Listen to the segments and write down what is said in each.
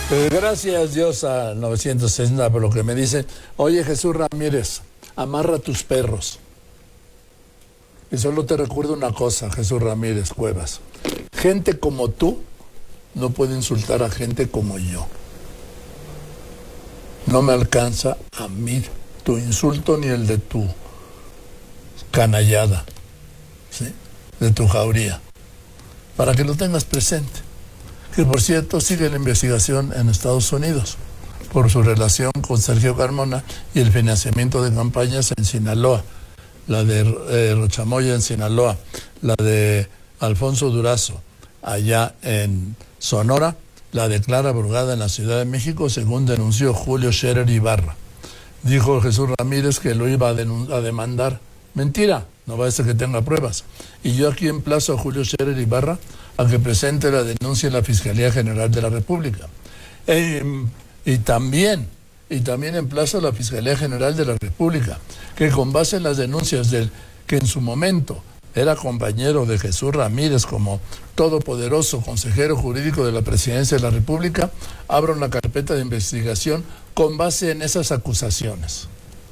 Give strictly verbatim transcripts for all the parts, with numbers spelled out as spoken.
Eh, gracias Dios a novecientos sesenta por lo que me dicen. Oye, Jesús Ramírez, amarra tus perros. Y solo te recuerdo una cosa, Jesús Ramírez Cuevas. Gente como tú no puede insultar a gente como yo. No me alcanza a mí tu insulto ni el de tu canallada, ¿sí? De tu jauría. Para que lo tengas presente. Que por cierto sigue la investigación en Estados Unidos por su relación con Sergio Carmona y el financiamiento de campañas en Sinaloa, la de eh, Rochamoya en Sinaloa, la de Alfonso Durazo allá en Sonora, la de Clara Brugada en la Ciudad de México, según denunció Julio Scherer Ibarra. Dijo Jesús Ramírez que lo iba a, a demandar. Mentira, no va a ser que tenga pruebas. Y yo aquí emplazo a Julio Scherer Ibarra a que presente la denuncia en la Fiscalía General de la República. Eh, y también, y también emplazo a la Fiscalía General de la República, que con base en las denuncias del que en su momento era compañero de Jesús Ramírez como todopoderoso consejero jurídico de la Presidencia de la República, abra una carpeta de investigación con base en esas acusaciones.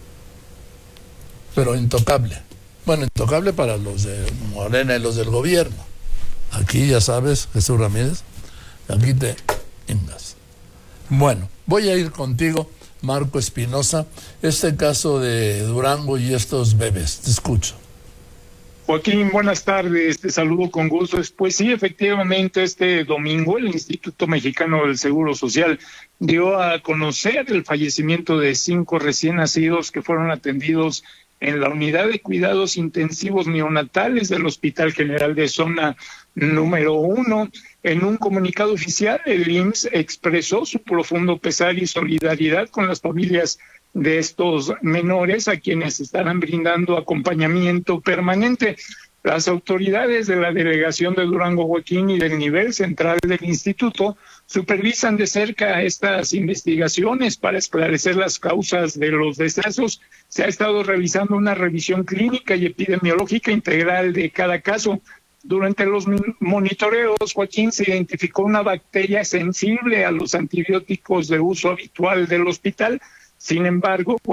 Pero intocable. Bueno, intocable para los de Morena y los del gobierno. Aquí ya sabes, Jesús Ramírez, aquí te indas. Bueno, voy a ir contigo, Marco Espinosa, este caso de Durango y estos bebés. Te escucho. Joaquín, buenas tardes, te saludo con gusto. Pues sí, efectivamente, este domingo el Instituto Mexicano del Seguro Social dio a conocer el fallecimiento de cinco recién nacidos que fueron atendidos en la unidad de cuidados intensivos neonatales del Hospital General de Zona número uno. En un comunicado oficial, el I M S S expresó su profundo pesar y solidaridad con las familias de estos menores a quienes estarán brindando acompañamiento permanente. Las autoridades de la delegación de Durango, Joaquín, y del nivel central del instituto supervisan de cerca estas investigaciones para esclarecer las causas de los decesos. Se ha estado realizando una revisión clínica y epidemiológica integral de cada caso. Durante los monitoreos, Joaquín, se identificó una bacteria sensible a los antibióticos de uso habitual del hospital. Sin embargo,